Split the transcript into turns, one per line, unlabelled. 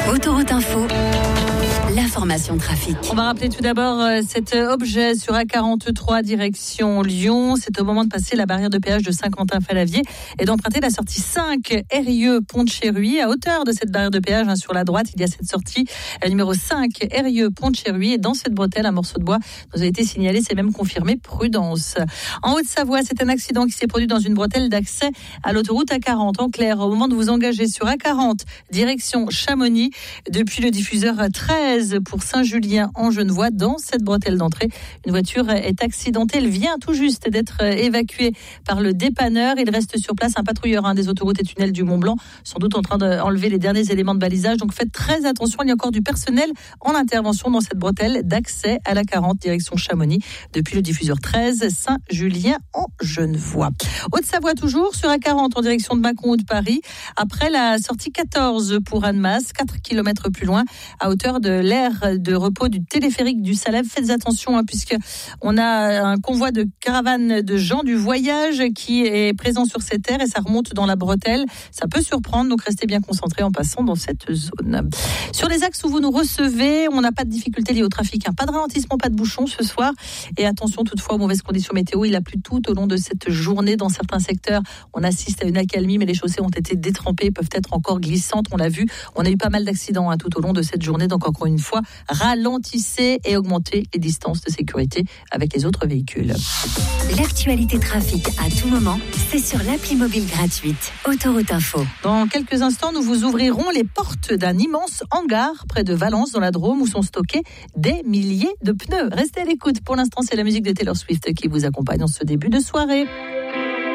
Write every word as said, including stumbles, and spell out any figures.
Autoroute Info, l'information trafic.
On va rappeler tout d'abord euh, cet objet sur A quarante-trois direction Lyon. C'est au moment de passer la barrière de péage de Saint-Quentin-Falavier et d'emprunter la sortie cinq Eyrieux-Pont-de-Chéruy. À hauteur de cette barrière de péage, hein, sur la droite, il y a cette sortie euh, numéro cinq Eyrieux-Pont-de-Chéruy. Et dans cette bretelle, un morceau de bois nous a été signalé, c'est même confirmé. Prudence. En Haute-Savoie, c'est un accident qui s'est produit dans une bretelle d'accès à l'autoroute A quarante. En clair, au moment de vous engager sur A quarante direction Chamonix, depuis le diffuseur treize pour Saint-Julien-en-Genevois, dans cette bretelle d'entrée, une voiture est accidentée. Elle vient tout juste d'être évacuée par le dépanneur. Il reste sur place un patrouilleur hein, des autoroutes et tunnels du Mont-Blanc, sans doute en train d'enlever les derniers éléments de balisage. Donc faites très attention, il y a encore du personnel en intervention dans cette bretelle d'accès à l'A quarante direction Chamonix, depuis le diffuseur treize Saint-Julien-en-Genevois. Haute-Savoie toujours, sur A quarante en direction de Mâcon ou de Paris, après la sortie quatorze pour Annemasse, quatre kilomètres plus loin, à hauteur de l'aire de repos du téléphérique du Salève. Faites attention, hein, puisque on a un convoi de caravanes de gens du voyage qui est présent sur cette aire et ça remonte dans la bretelle. Ça peut surprendre, donc restez bien concentrés en passant dans cette zone. Sur les axes où vous nous recevez, on n'a pas de difficultés liées au trafic, hein. Pas de ralentissement, pas de bouchon ce soir. Et attention toutefois aux mauvaises conditions météo. Il a plu tout au long de cette journée dans certains secteurs. On assiste à une accalmie, mais les chaussées ont été détrempées, peuvent être encore glissantes. On l'a vu. On a eu pas mal d'accidents hein, tout au long de cette journée. Donc encore une fois, ralentissez et augmentez les distances de sécurité avec les autres véhicules.
L'actualité trafic à tout moment, c'est sur l'appli mobile gratuite Autoroute Info.
Dans quelques instants, nous vous ouvrirons les portes d'un immense hangar près de Valence dans la Drôme où sont stockés des milliers de pneus. Restez à l'écoute. Pour l'instant, c'est la musique de Taylor Swift qui vous accompagne en ce début de soirée.